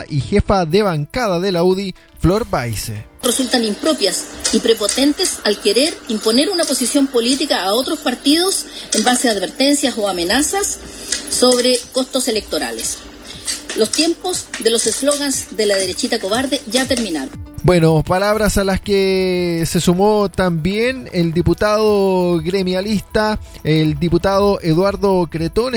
y jefa de bancada de la UDI, Flor Baise. Resultan impropias y prepotentes al querer imponer una posición política a otros partidos en base a advertencias o amenazas sobre costos electorales. Los tiempos de los eslogans de la derechita cobarde ya terminaron. Bueno, palabras a las que se sumó también el diputado gremialista, el diputado Eduardo Cretón.